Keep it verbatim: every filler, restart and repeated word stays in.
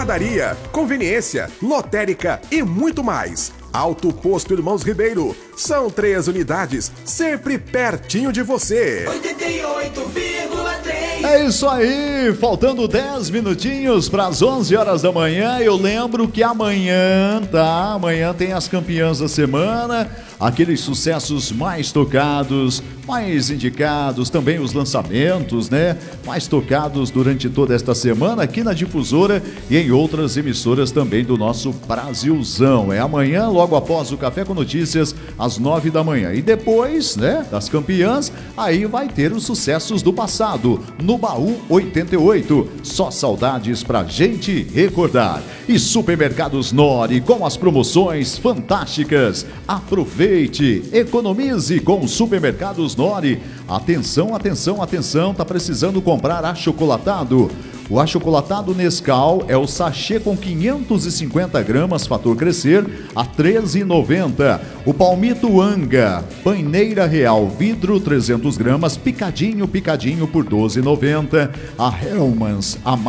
padaria, conveniência, lotérica e muito mais. Alto Posto Irmãos Ribeiro. São três unidades, sempre pertinho de você. oitenta e oito vírgula três. É isso aí, faltando dez minutinhos para as onze horas da manhã. Eu lembro que amanhã, tá? Amanhã tem as campeãs da semana, aqueles sucessos mais tocados, mais indicados, também os lançamentos, né? Mais tocados durante toda esta semana aqui na Difusora e em outras emissoras também do nosso Brasilzão. É amanhã, logo após o Café com Notícias, às nove da manhã. E depois, né, das campeãs, aí vai ter os sucessos do passado, no Baú oitenta e oito. Só saudades pra gente recordar. E Supermercados Nori, com as promoções fantásticas. Aproveite, economize com Supermercados Nori. Atenção, atenção, atenção, tá precisando comprar achocolatado? O achocolatado Nescau é o sachê com quinhentos e cinquenta gramas, fator crescer, a treze reais e noventa centavos. O palmito Anga, paineira real, vidro trezentas gramas, picadinho, picadinho por doze reais e noventa centavos. A Hellmann's, a